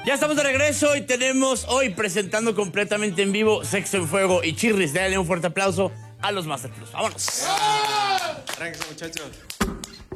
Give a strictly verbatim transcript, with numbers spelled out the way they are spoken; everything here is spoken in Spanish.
Ya estamos de regreso y tenemos hoy presentando completamente en vivo Sexo en Fuego y Chirris. Dale un fuerte aplauso a los Master Plus. ¡Vámonos! Arranquense, muchachos.